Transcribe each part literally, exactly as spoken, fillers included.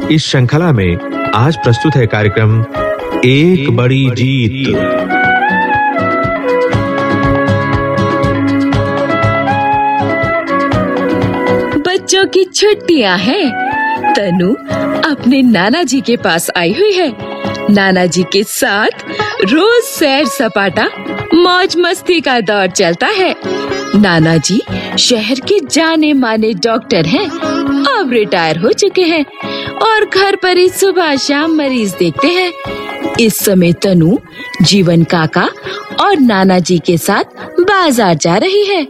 इस श्रृंखला में आज प्रस्तुत है कार्यक्रम एक बड़ी जीत। बच्चों की छुट्टियां हैं। तनु अपने नाना जी के पास आई हुई है। नाना जी के साथ रोज सैर सपाटा मौज मस्ती का दौर चलता है। नाना जी शहर के जाने माने डॉक्टर हैं, अब रिटायर हो चुके हैं और घर पर ही सुबह शाम मरीज देखते हैं। इस समय तनु जीवन काका और नाना जी के साथ बाजार जा रही है।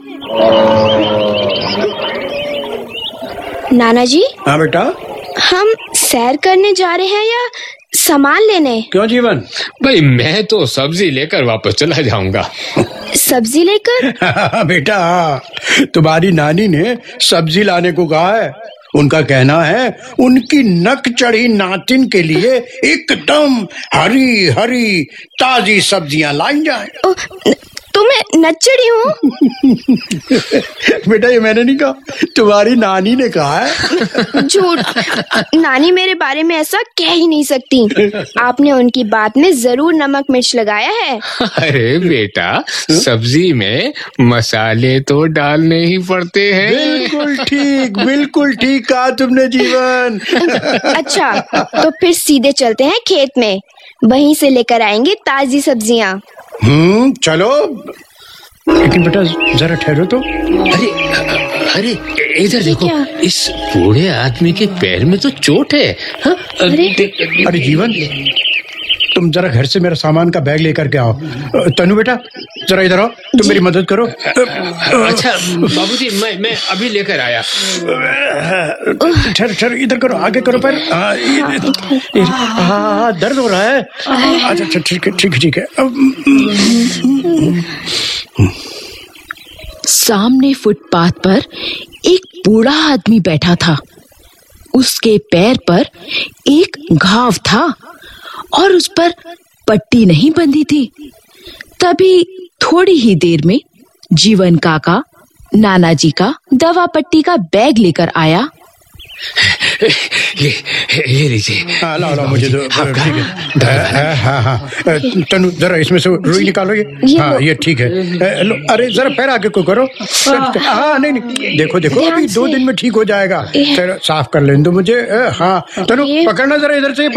नाना जी। हाँ बेटा। हम सैर करने जा रहे हैं या सामान लेने? क्यों जीवन? भाई मैं तो सब्जी लेकर वापस चला जाऊंगा। सब्जी लेकर? बेटा तुम्हारी नानी ने सब्जी लाने को कहा है। उनका कहना है उनकी नक चढ़ी नातिन के लिए एकदम हरी हरी ताजी सब्जियां लाई जाए। तो मैं नचड़ी हूँ? बेटा ये मैंने नहीं कहा, तुम्हारी नानी ने कहा है। झूठ। नानी मेरे बारे में ऐसा कह ही नहीं सकती। आपने उनकी बात में जरूर नमक मिर्च लगाया है। अरे बेटा सब्जी में मसाले तो डालने ही पड़ते हैं। बिल्कुल ठीक, बिल्कुल ठीक कहा तुमने जीवन। अच्छा तो फिर सीधे चलते हैं खेत में, वहीं से लेकर आएंगे ताजी सब्जियाँ। हम्म चलो, लेकिन बेटा जरा ठहरो तो। अरे अरे इधर देखो, इस बूढ़े आदमी के पैर में तो चोट है। हाँ? अरे अरे जीवन तुम जरा घर से मेरा सामान का बैग लेकर के आओ। तनु बेटा जरा इधर आओ, तुम मेरी मदद करो। अच्छा बाबूजी मैं मैं अभी लेकर आया। ठहर ठहर इधर करो, आगे करो पैर। हाँ दर्द हो रहा है। अच्छा ठीक है ठीक है ठीक है। सामने फुटपाथ पर एक बूढ़ा आदमी बैठा था। उसके पैर पर एक घाव था और उस पर पट्टी नहीं बंधी थी। तभी थोड़ी ही देर में जीवन काका नाना जी का दवा पट्टी का बैग लेकर आया। ये ये लीजिए। हाँ लाओ लाओ मुझे दो। ठीक है। हाँ हाँ तनु जरा इसमें से रुई निकालो। ये हाँ ये ठीक है। लो अरे जरा पैर आगे को करो। हाँ नहीं नहीं देखो देखो अभी दो दिन में ठीक हो जाएगा। चलो साफ कर लेने दो मुझे। हाँ तनु पकड़ना जरा इधर से।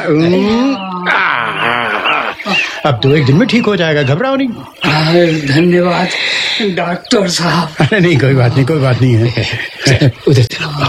अब दो एक दिन में ठीक हो जाएगा, घबराओ नहीं। धन्यवाद डॉक्टर साहब। अरे नहीं कोई बात नहीं, कोई बात नहीं है। उधर चलो।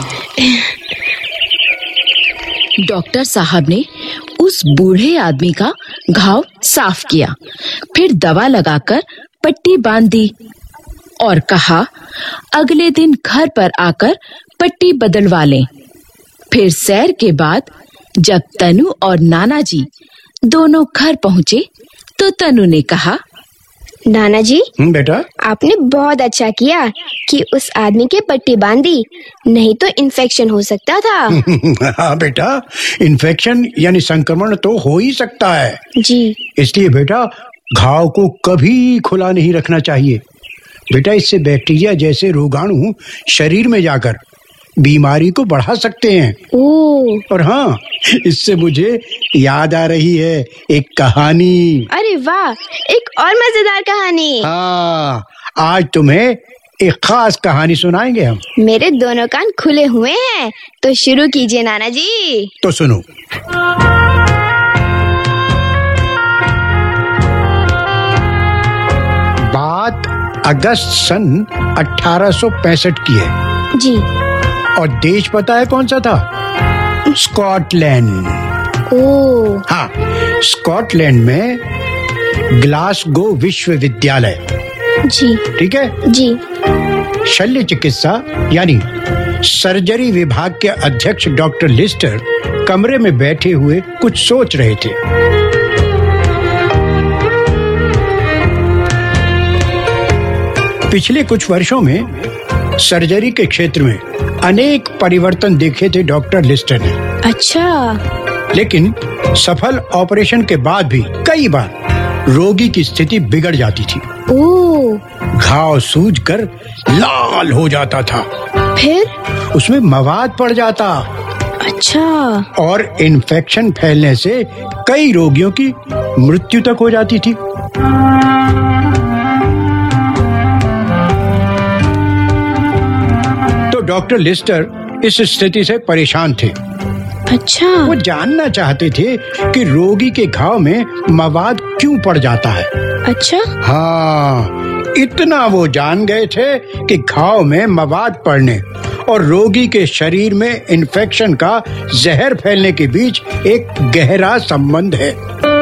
डॉक्टर साहब ने उस बूढ़े आदमी का घाव साफ किया, फिर दवा लगाकर पट्टी बांध दी और कहा अगले दिन घर पर आकर पट्टी बदलवा लें। फिर सैर के बाद जब तनु और नाना जी दोनों घर पहुँचे तो तनु ने कहा, नाना जी बेटा आपने बहुत अच्छा किया कि उस आदमी के पट्टी बांधी, नहीं तो इन्फेक्शन हो सकता था। हाँ बेटा इन्फेक्शन यानी संक्रमण तो हो ही सकता है जी। इसलिए बेटा घाव को कभी खुला नहीं रखना चाहिए। बेटा इससे बैक्टीरिया जैसे रोगाणु शरीर में जाकर बीमारी को बढ़ा सकते हैं। ओह। और हाँ इससे मुझे याद आ रही है एक कहानी। अरे वाह, एक और मजेदार कहानी। हाँ आज तुम्हें एक खास कहानी सुनाएंगे हम। मेरे दोनों कान खुले हुए हैं, तो शुरू कीजिए नाना जी। तो सुनो। बात अगस्त सन अठारह सौ पैंसठ की है जी। और देश पता है कौन सा था? स्कॉटलैंड। ओह। हाँ स्कॉटलैंड में ग्लासगो विश्वविद्यालय। जी ठीक है जी। शल्य चिकित्सा यानी सर्जरी विभाग के अध्यक्ष डॉक्टर लिस्टर कमरे में बैठे हुए कुछ सोच रहे थे। पिछले कुछ वर्षों में सर्जरी के क्षेत्र में अनेक परिवर्तन देखे थे डॉक्टर लिस्टर ने। अच्छा। लेकिन सफल ऑपरेशन के बाद भी कई बार रोगी की स्थिति बिगड़ जाती थी। ओह। घाव सूजकर लाल हो जाता था, फिर उसमें मवाद पड़ जाता अच्छा। और इन्फेक्शन फैलने से कई रोगियों की मृत्यु तक हो जाती थी। तो डॉक्टर लिस्टर इस स्थिति से परेशान थे। अच्छा। वो जानना चाहते थे कि रोगी के घाव में मवाद क्यों पड़ जाता है। अच्छा। हाँ, इतना वो जान गए थे कि घाव में मवाद पड़ने और रोगी के शरीर में इन्फेक्शन का जहर फैलने के बीच एक गहरा संबंध है।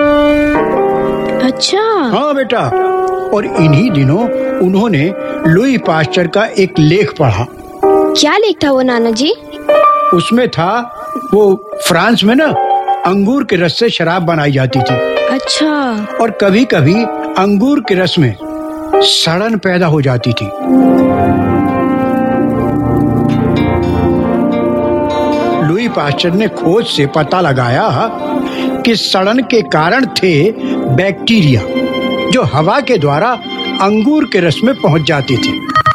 अच्छा। हाँ बेटा, और इन्हीं दिनों उन्होंने लुई पाश्चर का एक लेख पढ़ा। क्या लेख था वो नाना जी? उसमें था वो फ्रांस में ना अंगूर के रस से शराब बनाई जाती थी। अच्छा। और कभी कभी अंगूर के रस में सड़न पैदा हो जाती थी। लुई पाश्चर ने खोज से पता लगाया कि सड़न के कारण थे बैक्टीरिया जो हवा के द्वारा अंगूर के रस में पहुंच जाते थे।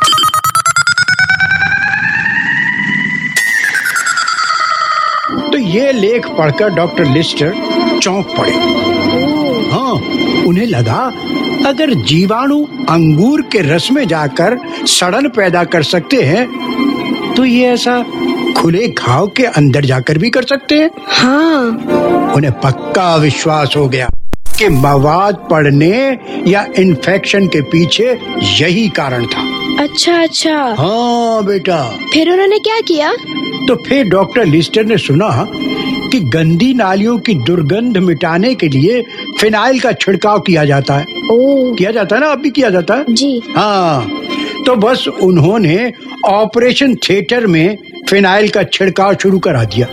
तो ये लेख पढ़कर डॉक्टर लिस्टर चौंक पड़े। हाँ, उन्हें लगा अगर जीवाणु अंगूर के रस में जाकर सड़न पैदा कर सकते हैं तो ये ऐसा खुले घाव के अंदर जाकर भी कर सकते हैं। हाँ। उन्हें पक्का विश्वास हो गया कि मवाद पड़ने या इन्फेक्शन के पीछे यही कारण था। अच्छा अच्छा। हाँ बेटा। फिर उन्होंने क्या किया? तो फिर डॉक्टर लिस्टर ने सुना कि गंदी नालियों की दुर्गंध मिटाने के लिए फिनाइल का छिड़काव किया जाता है। ओ। किया जाता है ना, अब भी किया जाता है जी। हाँ, तो बस उन्होंने ऑपरेशन थिएटर में फिनाइल का छिड़काव शुरू करा दिया।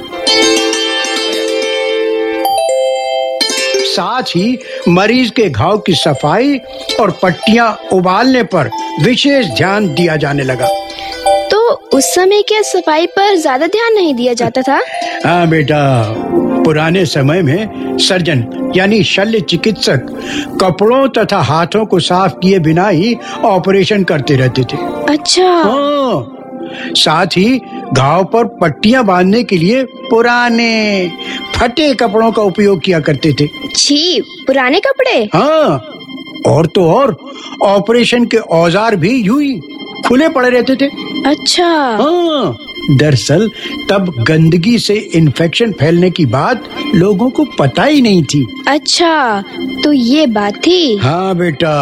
साथ ही मरीज के घाव की सफाई और पट्टियां उबालने पर विशेष ध्यान दिया जाने लगा। तो उस समय क्या सफाई पर ज्यादा ध्यान नहीं दिया जाता था? हाँ बेटा, पुराने समय में सर्जन यानी शल्य चिकित्सक कपड़ों तथा हाथों को साफ किए बिना ही ऑपरेशन करते रहते थे। अच्छा। हाँ, साथ ही घाव पर पट्टियां बांधने के लिए पुराने फटे कपड़ों का उपयोग किया करते थे। छी, पुराने कपड़े? हाँ, और तो और ऑपरेशन के औजार भी यूं ही खुले पड़े रहते थे। अच्छा। हाँ, दरअसल तब गंदगी से इन्फेक्शन फैलने की बात लोगों को पता ही नहीं थी। अच्छा, तो ये बात थी। हाँ बेटा।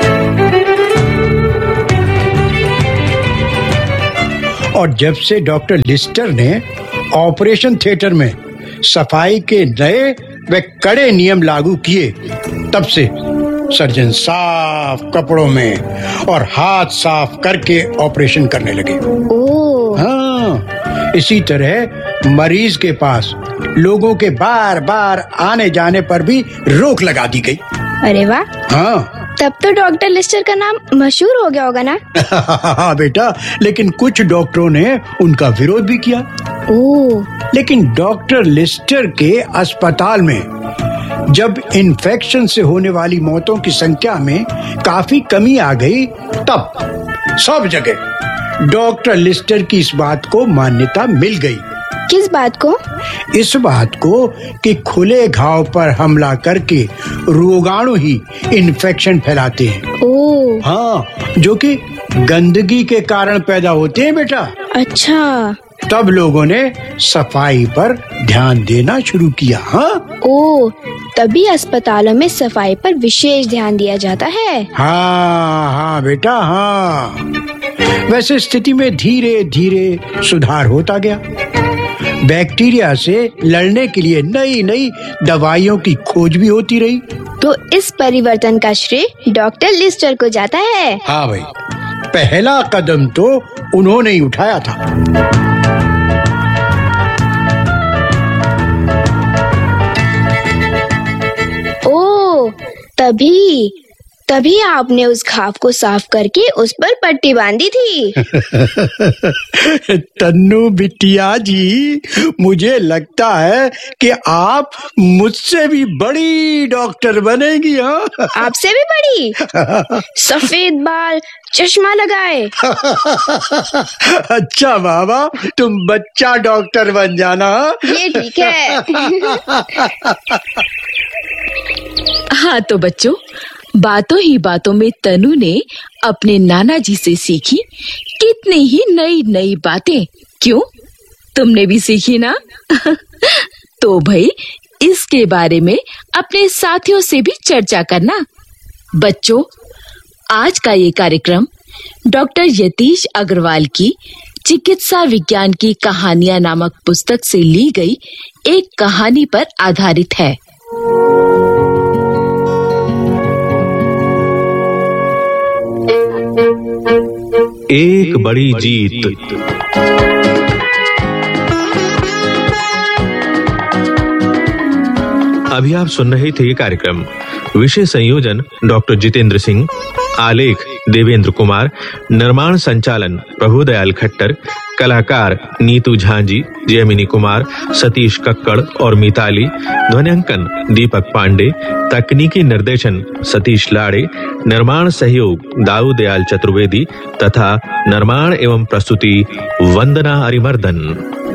और जब से डॉक्टर लिस्टर ने ऑपरेशन थिएटर में सफाई के नए व कड़े नियम लागू किए, तब से सर्जन साफ कपड़ों में और हाथ साफ करके ऑपरेशन करने लगे। ओह। हाँ, इसी तरह मरीज के पास लोगों के बार बार आने जाने पर भी रोक लगा दी गई। अरे वाह। हाँ, तब तो डॉक्टर लिस्टर का नाम मशहूर हो गया होगा ना? हाँ बेटा, लेकिन कुछ डॉक्टरों ने उनका विरोध भी किया। ओह। लेकिन डॉक्टर लिस्टर के अस्पताल में जब इन्फेक्शन से होने वाली मौतों की संख्या में काफी कमी आ गई, तब सब जगह डॉक्टर लिस्टर की इस बात को मान्यता मिल गई। किस बात को? इस बात को कि खुले घाव पर हमला करके रोगाणु ही इन्फेक्शन फैलाते हैं। ओह। हाँ, जो कि गंदगी के कारण पैदा होते हैं बेटा। अच्छा। तब लोगों ने सफाई पर ध्यान देना शुरू किया। हाँ। ओह, तभी अस्पतालों में सफाई पर विशेष ध्यान दिया जाता है। हाँ हाँ बेटा, हाँ। वैसे स्थिति में धीरे धीरे सुधार होता गया। बैक्टीरिया से लड़ने के लिए नई नई दवाइयों की खोज भी होती रही। तो इस परिवर्तन का श्रेय डॉक्टर लिस्टर को जाता है। हाँ भाई, पहला कदम तो उन्होंने ही उठाया था। ओह, तभी तभी आपने उस घाव को साफ करके उस पर पट्टी बांधी थी। तन्नू बिटिया जी, मुझे लगता है कि आप मुझसे भी बड़ी डॉक्टर बनेगी। हाँ, आपसे भी बड़ी? सफेद बाल, चश्मा लगाए। अच्छा बाबा, तुम बच्चा डॉक्टर बन जाना। ये ठीक है। हाँ तो बच्चों, बातों ही बातों में तनु ने अपने नाना जी से सीखी कितनी ही नई नई बातें। क्यों, तुमने भी सीखी ना? तो भाई इसके बारे में अपने साथियों से भी चर्चा करना। बच्चों, आज का ये कार्यक्रम डॉक्टर यतीश अग्रवाल की चिकित्सा विज्ञान की कहानियां नामक पुस्तक से ली गई एक कहानी पर आधारित है। एक बड़ी जीत। अभी आप सुन रहे थे ये कार्यक्रम। विषय संयोजन डॉक्टर जितेंद्र सिंह, आलेख देवेंद्र कुमार, निर्माण संचालन प्रभुदयाल खट्टर, कलाकार नीतू झांजी, जयमिनी कुमार, सतीश कक्कड़ और मिताली, ध्वनियांकन दीपक पांडे, तकनीकी निर्देशन सतीश लाड़े, निर्माण सहयोग दाऊ दयाल चतुर्वेदी तथा निर्माण एवं प्रस्तुति वंदना अरिमर्दन।